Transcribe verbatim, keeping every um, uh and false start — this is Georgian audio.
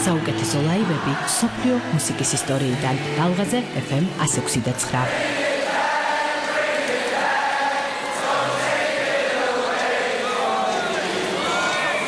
საუკეთესო ლაივები მსოფლიო მუსიკის ისტორიიდან. ალღაზე ეფ ემ one oh six point nine.